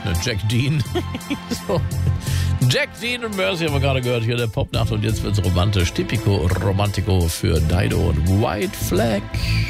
Ne, Jack Dean. So. Jack Dean und Mercy haben wir gerade gehört. Hier der Popnacht und jetzt wird's romantisch. Typico Romantico für Dido und White Flag.